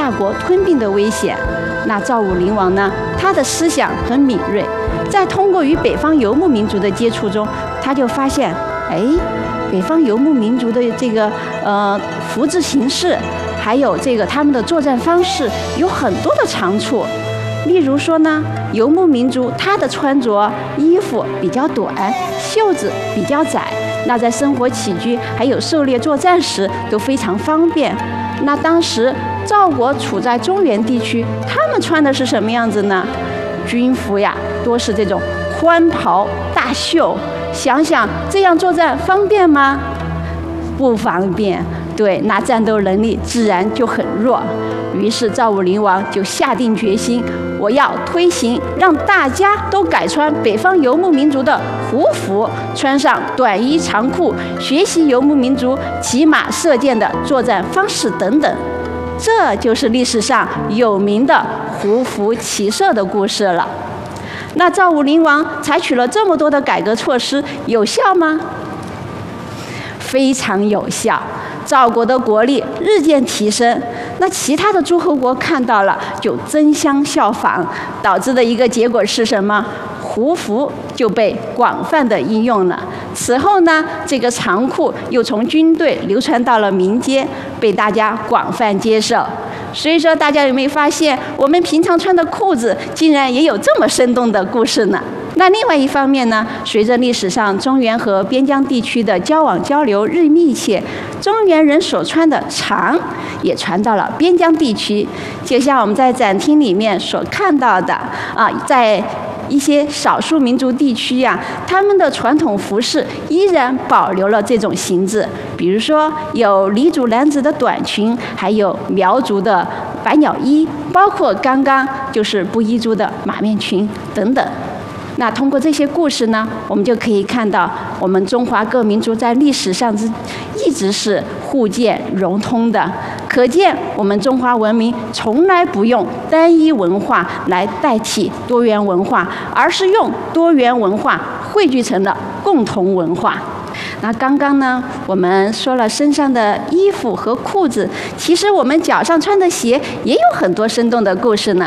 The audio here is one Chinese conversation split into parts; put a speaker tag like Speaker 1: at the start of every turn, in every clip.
Speaker 1: 大国吞并的危险。那赵武灵王呢，他的思想很敏锐，在通过与北方游牧民族的接触中，他就发现，北方游牧民族的这个服制形式，还有这个他们的作战方式有很多的长处。例如说呢，游牧民族他的穿着衣服比较短，袖子比较窄，那在生活起居还有狩猎作战时都非常方便。那当时赵国处在中原地区，他们穿的是什么样子呢？军服呀，多是这种宽袍大袖。想想这样作战方便吗？不方便。对，那战斗能力自然就很弱。于是赵武灵王就下定决心，我要推行让大家都改穿北方游牧民族的胡服，穿上短衣长裤，学习游牧民族骑马射箭的作战方式等等。这就是历史上有名的胡服骑射的故事了。那赵武灵王采取了这么多的改革措施，有效吗？非常有效。赵国的国力日渐提升，那其他的诸侯国看到了就争相效仿，导致的一个结果是什么？胡服就被广泛的应用了。此后呢，这个长裤又从军队流传到了民间，被大家广泛接受。所以说，大家有没有发现，我们平常穿的裤子竟然也有这么生动的故事呢？那另外一方面呢，随着历史上中原和边疆地区的交往交流日密切，中原人所穿的长也传到了边疆地区。就像我们在展厅里面所看到的在一些少数民族地区呀，他们的传统服饰依然保留了这种形制。比如说有黎族男子的短裙，还有苗族的百鸟衣，包括刚刚就是布依族的马面裙等等。那通过这些故事呢，我们就可以看到，我们中华各民族在历史上一直是互鉴融通的。可见我们中华文明从来不用单一文化来代替多元文化，而是用多元文化汇聚成了共同文化。那刚刚呢，我们说了身上的衣服和裤子，其实我们脚上穿的鞋也有很多生动的故事呢。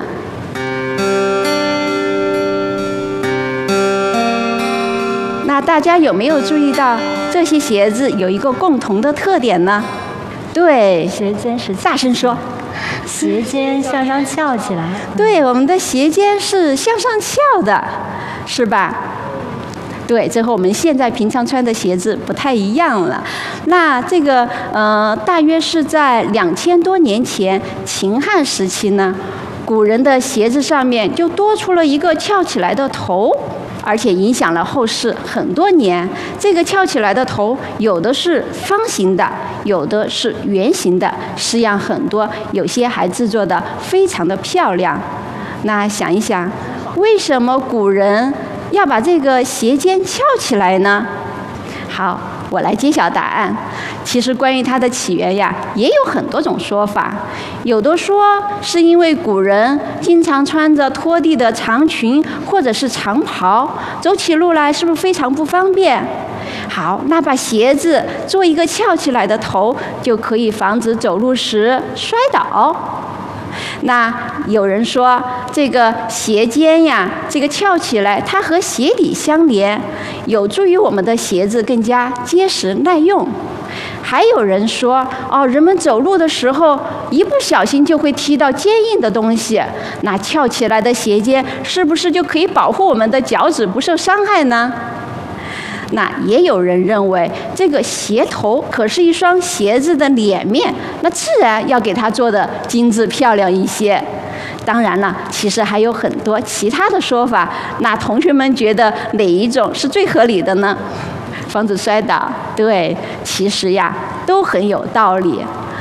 Speaker 1: 那大家有没有注意到这些鞋子有一个共同的特点呢？对，
Speaker 2: 鞋尖是
Speaker 1: 大声说，
Speaker 2: 鞋尖向上翘起来。
Speaker 1: 对，我们的鞋尖是向上翘的，是吧？对，这和我们现在平常穿的鞋子不太一样了。那这个大约是在2000多年前秦汉时期呢，古人的鞋子上面就多出了一个翘起来的头。而且影响了后世很多年。这个翘起来的头，有的是方形的，有的是圆形的，式样很多，有些还制作得非常的漂亮。那想一想，为什么古人要把这个鞋尖翘起来呢？好，我来揭晓答案。其实关于它的起源呀，也有很多种说法。有的说是因为古人经常穿着拖地的长裙或者是长袍，走起路来是不是非常不方便？好，那把鞋子做一个翘起来的头，就可以防止走路时摔倒。那有人说，这个鞋尖呀，这个翘起来，它和鞋底相连，有助于我们的鞋子更加结实耐用。还有人说，人们走路的时候一不小心就会踢到坚硬的东西，那翘起来的鞋尖是不是就可以保护我们的脚趾不受伤害呢？那也有人认为，这个鞋头可是一双鞋子的脸面，那自然要给它做的精致漂亮一些。当然了，其实还有很多其他的说法。那同学们觉得哪一种是最合理的呢？防止摔倒，对，其实呀都很有道理。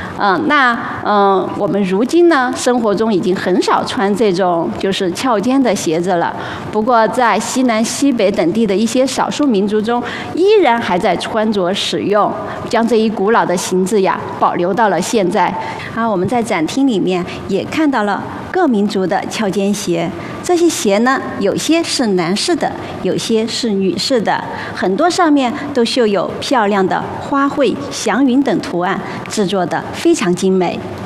Speaker 1: 我们如今呢，生活中已经很少穿这种就是翘尖的鞋子了。不过在西南、西北等地的一些少数民族中，依然还在穿着使用，将这一古老的形制呀保留到了现在。我们在展厅里面也看到了各民族的翘尖鞋。这些鞋呢，有些是男士的，有些是女士的，很多上面都绣有漂亮的花卉、祥云等图案，制作的非常精美。